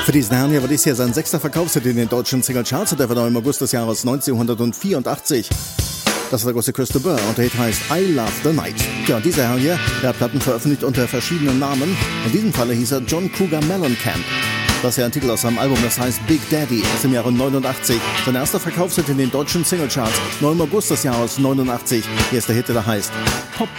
Für diesen Herrn hier war dies hier sein 6. Verkaufshit in den deutschen Singlecharts und der war noch im August des Jahres 1984. Das ist der große Chris de Burgh und der Hit heißt I Love the Night. Ja, und dieser Herr hier, der hat Platten veröffentlicht unter verschiedenen Namen. In diesem Falle hieß er John Cougar Mellencamp. Das ist ja ein Titel aus seinem Album, das heißt Big Daddy, aus dem Jahre 89. Sein erster Verkaufshit in den deutschen Singlecharts, noch im August des Jahres 89. Hier ist der Hit, der heißt Pop